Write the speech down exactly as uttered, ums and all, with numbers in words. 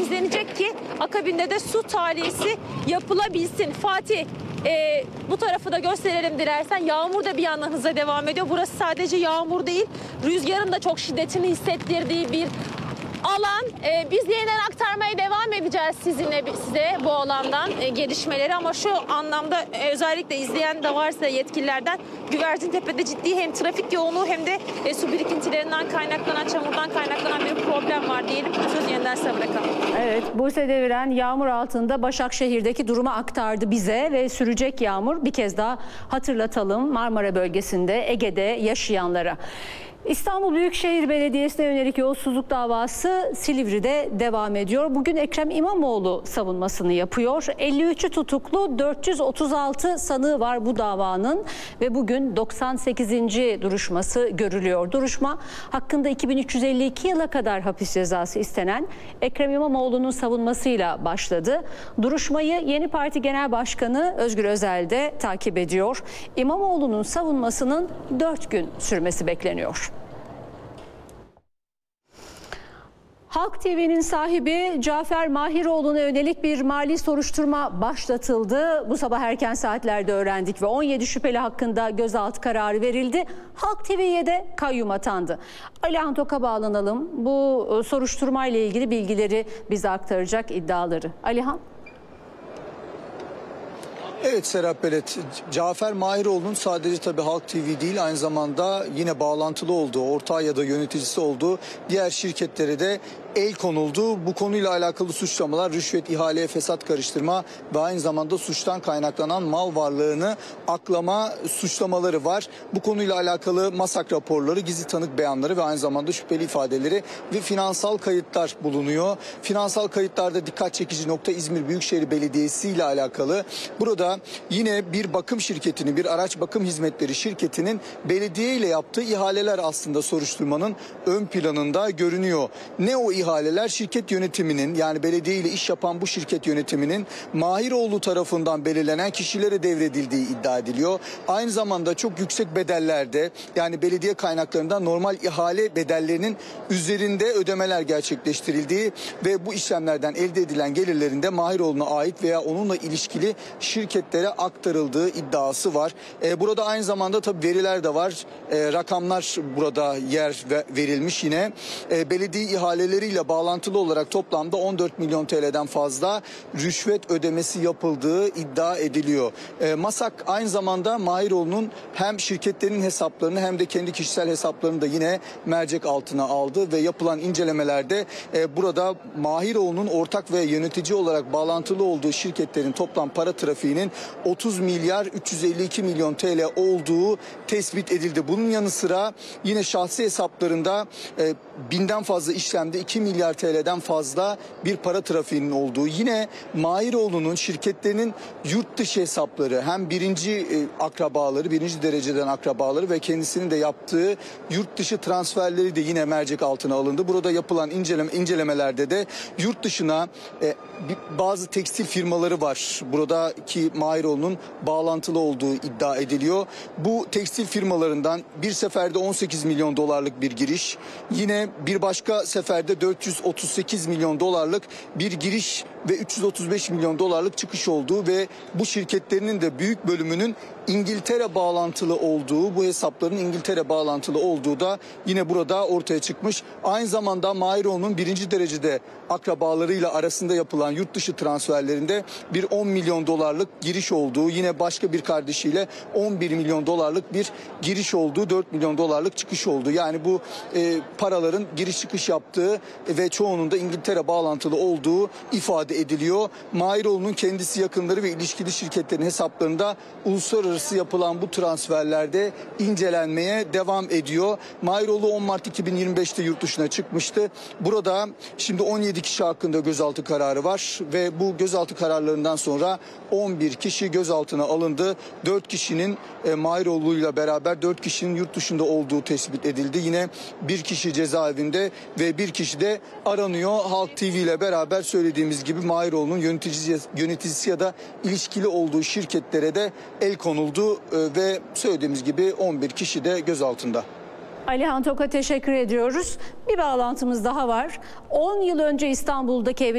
temizlenecek ki akabinde de su tahliyesi yapılabilsin. Fatih, e, bu tarafı da gösterelim dilersen. Yağmur da bir yandan hıza devam ediyor. Burası sadece yağmur değil, rüzgarın da çok şiddetini hissettirdiği bir alan. Ee, biz yeniden aktarmaya devam edeceğiz sizinle size bu alandan e, gelişmeleri, ama şu anlamda e, özellikle izleyen de varsa yetkililerden, Güvercintepe'de ciddi hem trafik yoğunluğu hem de e, su birikintilerinden kaynaklanan, çamurdan kaynaklanan bir problem var diyelim. Söz yeniden size bırakalım. Evet, Buse Deviren yağmur altında Başakşehir'deki durumu aktardı bize ve sürecek yağmur, bir kez daha hatırlatalım, Marmara bölgesinde, Ege'de yaşayanlara. İstanbul Büyükşehir Belediyesi'ne yönelik yolsuzluk davası Silivri'de devam ediyor. Bugün Ekrem İmamoğlu savunmasını yapıyor. elli üçü tutuklu, dört yüz otuz altı sanığı var bu davanın ve bugün doksan sekizinci duruşması görülüyor. Duruşma hakkında iki bin üç yüz elli iki yıla kadar hapis cezası istenen Ekrem İmamoğlu'nun savunmasıyla başladı. Duruşmayı Yeni Parti Genel Başkanı Özgür Özel de takip ediyor. İmamoğlu'nun savunmasının dört gün sürmesi bekleniyor. Halk T V'nin sahibi Cafer Mahiroğlu'na yönelik bir mali soruşturma başlatıldı. Bu sabah erken saatlerde öğrendik ve on yedi şüpheli hakkında gözaltı kararı verildi. Halk T V'ye de kayyum atandı. Alihan Tok'a bağlanalım. Bu soruşturmayla ilgili bilgileri bize aktaracak, iddiaları. Alihan. Evet Serap Belet, Cafer Mahiroğlu'nun sadece tabii Halk T V değil, aynı zamanda yine bağlantılı olduğu, ortağı ya da yöneticisi olduğu diğer şirketlere de el konuldu. Bu konuyla alakalı suçlamalar rüşvet, ihale, fesat karıştırma ve aynı zamanda suçtan kaynaklanan mal varlığını aklama suçlamaları var. Bu konuyla alakalı MASAK raporları, gizli tanık beyanları ve aynı zamanda şüpheli ifadeleri ve finansal kayıtlar bulunuyor. Finansal kayıtlarda dikkat çekici nokta İzmir Büyükşehir Belediyesi ile alakalı. Burada yine bir bakım şirketinin, bir araç bakım hizmetleri şirketinin belediye ile yaptığı ihaleler aslında soruşturmanın ön planında görünüyor. Ne o ihaleler? Şirket yönetiminin, yani belediye ile iş yapan bu şirket yönetiminin Mahiroğlu tarafından belirlenen kişilere devredildiği iddia ediliyor. Aynı zamanda çok yüksek bedellerde, yani belediye kaynaklarından normal ihale bedellerinin üzerinde ödemeler gerçekleştirildiği ve bu işlemlerden elde edilen gelirlerin de Mahiroğlu'na ait veya onunla ilişkili şirketlere aktarıldığı iddiası var. Ee, burada aynı zamanda tabii veriler de var. Ee, rakamlar burada yer verilmiş yine. Ee, belediye ihaleleriyle bağlantılı olarak toplamda on dört milyon T L'den fazla rüşvet ödemesi yapıldığı iddia ediliyor. Ee, MASAK aynı zamanda Mahiroğlu'nun hem şirketlerin hesaplarını hem de kendi kişisel hesaplarını da yine mercek altına aldı ve yapılan incelemelerde e, burada Mahiroğlu'nun ortak ve yönetici olarak bağlantılı olduğu şirketlerin toplam para trafiğinin otuz milyar üç yüz elli iki milyon T L olduğu tespit edildi. Bunun yanı sıra yine şahsi hesaplarında e, binden fazla işlemde iki milyar T L'den fazla bir para trafiğinin olduğu, yine Mahiroğlu'nun şirketlerinin yurt dışı hesapları, hem birinci e, akrabaları, birinci dereceden akrabaları ve kendisinin de yaptığı yurt dışı transferleri de yine mercek altına alındı. Burada yapılan inceleme, incelemelerde de yurt dışına e, bazı tekstil firmaları var. Buradaki Mahiroğlu'nun bağlantılı olduğu iddia ediliyor. Bu tekstil firmalarından bir seferde on sekiz milyon dolarlık bir giriş, yine bir başka seferde dört yüz otuz sekiz milyon dolarlık bir giriş ve üç yüz otuz beş milyon dolarlık çıkış olduğu ve bu şirketlerinin de büyük bölümünün İngiltere bağlantılı olduğu, bu hesapların İngiltere bağlantılı olduğu da yine burada ortaya çıkmış. Aynı zamanda Mahiroğlu'nun birinci derecede akrabalarıyla arasında yapılan yurt dışı transferlerinde bir on milyon dolarlık giriş olduğu, yine başka bir kardeşiyle on bir milyon dolarlık bir giriş olduğu, dört milyon dolarlık çıkış olduğu. Yani bu e, paraların giriş çıkış yaptığı ve çoğunun da İngiltere bağlantılı olduğu ifade ediliyor. Mahiroğlu'nun kendisi, yakınları ve ilişkili şirketlerin hesaplarında uluslararası yapılan bu transferlerde incelenmeye devam ediyor. Mahiroğlu on Mart iki bin yirmi beş'te yurt dışına çıkmıştı. Burada şimdi on yedi kişi hakkında gözaltı kararı var ve bu gözaltı kararlarından sonra on bir kişi gözaltına alındı. dört kişinin e, Mahiroğlu'yla beraber dört kişinin yurt dışında olduğu tespit edildi. Yine bir kişi cezaevinde ve bir kişi de aranıyor. Halk T V ile beraber söylediğimiz gibi Mahiroğlu'nun yöneticisi, yöneticisi ya da ilişkili olduğu şirketlere de el konuldu e, ve söylediğimiz gibi on bir kişi de gözaltında. Alihan Tok'a teşekkür ediyoruz. Bir bağlantımız daha var. on yıl önce İstanbul'daki evi